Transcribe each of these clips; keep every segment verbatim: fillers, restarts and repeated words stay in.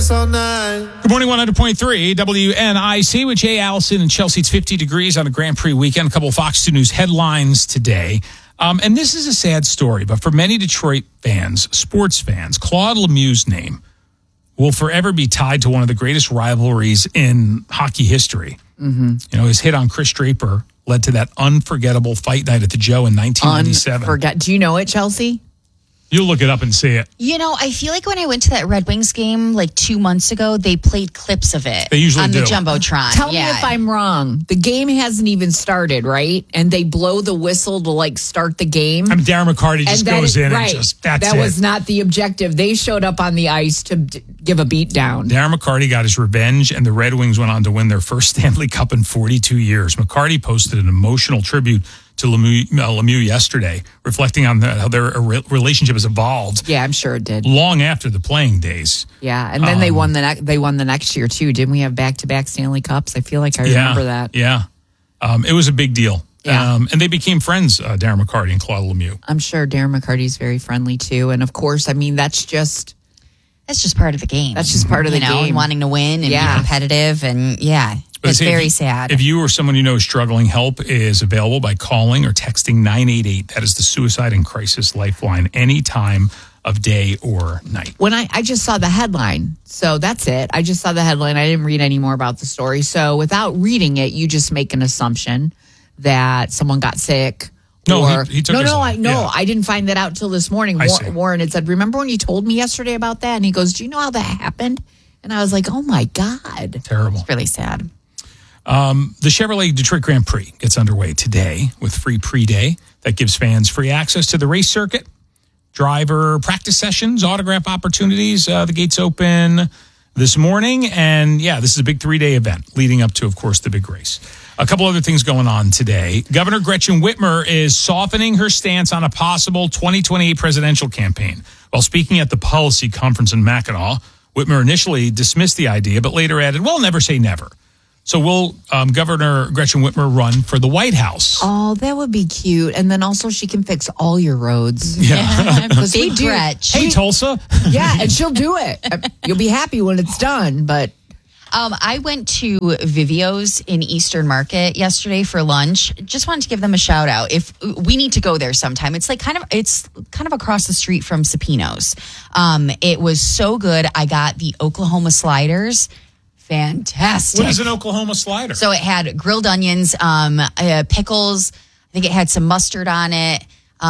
this all night. Good morning, one hundred point three W N I C with Jay Allison and Chelsea. It's fifty degrees on a Grand Prix weekend. A couple of Fox two News headlines today. Um, and this is a sad story, but for many Detroit fans, sports fans, Claude Lemieux's name will forever be tied to one of the greatest rivalries in hockey history. Mm-hmm. You know, his hit on Chris Draper led to that unforgettable fight night at the Joe in nineteen ninety-seven. Unforget- Do you know it, Chelsea? You'll look it up and see it. You know, I feel like when I went to that Red Wings game like two months ago, they played clips of it. They usually on do. the Jumbotron. Tell yeah. me if I'm wrong. The game hasn't even started, right? And they blow the whistle to like start the game. I mean, Darren McCarty just that goes is- in right. and just, that's that it. was not the objective. They showed up on the ice to d- give a beat down. Darren McCarty got his revenge, and the Red Wings went on to win their first Stanley Cup in forty-two years. McCarty posted an emotional tribute to Lemieux, uh, Lemieux yesterday, reflecting on the, how their re- relationship has evolved. Yeah, I'm sure it did. Long after the playing days. Yeah, and then Um, they won the ne- they won the next year too. Didn't we have back to back Stanley Cups? I feel like I yeah, remember that. Yeah, um, it was a big deal. Yeah. Um, and they became friends, uh, Darren McCarty and Claude Lemieux. I'm sure Darren McCarty's very friendly too, and of course, I mean that's just That's just part of the game. That's just part of you the know, game. And wanting to win and Yeah. be competitive. And yeah, But it's say if very you- sad. If you or someone you know is struggling, help is available by calling or texting nine eight eight. That is the Suicide and Crisis Lifeline, any time of day or night. when I, I just saw the headline. So that's it. I just saw the headline. I didn't read any more about the story. So without reading it, you just make an assumption that someone got sick. No, or, he- he took no, his no, life. I, no. Yeah. I didn't find that out till this morning. I War- see. Warren had said, "Remember when you told me yesterday about that?" And he goes, "Do you know how that happened?" And I was like, "Oh my God, Terrible. It's really sad. The Chevrolet Detroit Grand Prix gets underway today with free pre-day that gives fans free access to the race circuit, driver practice sessions, autograph opportunities. Uh, the gates open this morning, and yeah, this is a big three-day event leading up to, of course, the big race. A couple other things going on today. Governor Gretchen Whitmer is softening her stance on a possible twenty twenty-eight presidential campaign. While speaking at the policy conference in Mackinac, Whitmer initially dismissed the idea, but later added, well, never say never. So will um, Governor Gretchen Whitmer run for the White House? oh, that would be cute." And then also, she can fix all your roads. Yeah. Because we Big do. Gretch. Hey, Tulsa. Yeah, and she'll do it. You'll be happy when it's done, but. Um, I went to Vivio's in Eastern Market yesterday for lunch. Just wanted to give them a shout out. If we need to go there sometime, it's like kind of it's kind of across the street from Supino's. Um, it was so good. I got the Oklahoma sliders. Fantastic. What is an Oklahoma slider? So it had grilled onions, um, uh, pickles. I think it had some mustard on it.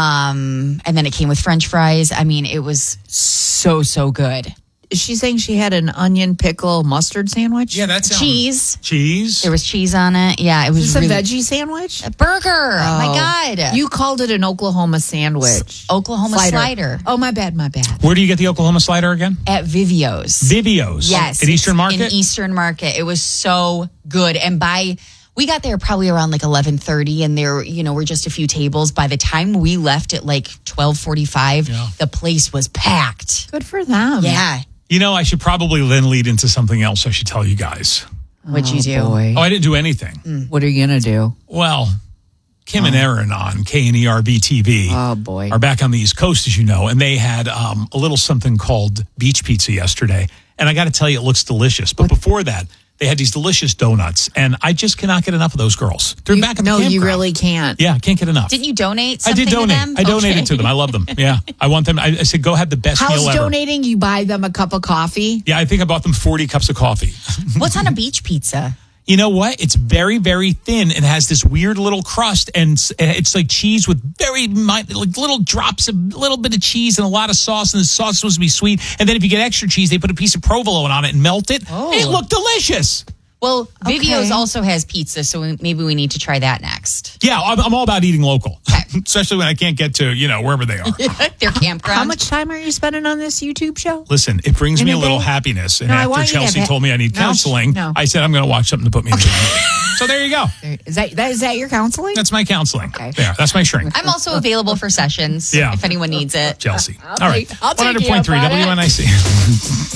Um, and then it came with French fries. I mean, it was so, so good. Is she saying she had an onion pickle mustard sandwich? yeah, that's Cheese. Cheese. There was cheese on it. Yeah, it was Is this really a veggie sandwich? a burger. Oh, my God. You called it an Oklahoma sandwich. Oklahoma slider. Oh, my bad, my bad. Where do you get the Oklahoma slider again? At Vivio's. Vivio's. Yes. At Eastern it's Market? In Eastern Market. It was so good. And by, we got there probably around like eleven thirty, and there, you know, were just a few tables. By the time we left at like twelve forty-five, Yeah. the place was packed. Good for them. Yeah. You know, I should probably then lead into something else I should tell you guys. What'd you do? Boy. Oh, I didn't do anything. What are you going to do? Well, Kim and Aaron on K N E R B T V Oh, boy. are back on the East Coast, as you know, and they had um, a little something called beach pizza yesterday. And I got to tell you, it looks delicious. But before that, they had these delicious donuts, and I just cannot get enough of those girls. They're You- back at no, the you campground. really can't. Yeah, I can't get enough. Didn't you donate I something did donate. to them? I donated Okay. to them. I love them. Yeah, I want them. I, I said, go have the best How's meal ever. donating? You buy them a cup of coffee? Yeah, I think I bought them forty cups of coffee. What's on a beach pizza? You know what? It's very, very thin and has this weird little crust, and it's- it's like cheese with very mi- like little drops, of a little bit of cheese and a lot of sauce, and the sauce is supposed to be sweet. And then if you get extra cheese, they put a piece of provolone on it and melt it. Oh. And it looked delicious. Well, Vivio's Okay. also has pizza, so we- maybe we need to try that next. Yeah, I'm, I'm all about eating local, Okay. especially when I can't get to, you know, wherever they are. Their campground. How much time are you spending on this YouTube show? Listen, it brings In me a a little day? happiness. And No, I after want you to Chelsea have- told me I need No, counseling, no. I said I'm going to watch something to put me in the mood. So there you go. Is that, that is that your counseling? That's my counseling. Okay. There, that's my shrink. I'm also available for sessions Yeah. if anyone needs it. Chelsea. I'll All right. take- I'll take you one hundred point three up on it. W N I C.